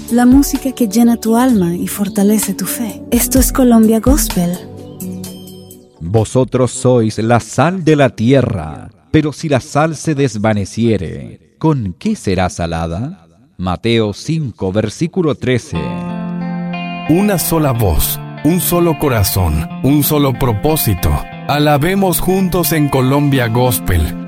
la música que llena tu alma y fortalece tu fe. Esto es Colombia Gospel. Vosotros sois la sal de la tierra, pero si la sal se desvaneciere, ¿con qué será salada? Mateo 5, versículo 13. Una sola voz, un solo corazón, un solo propósito. Alabemos juntos en Colombia Gospel.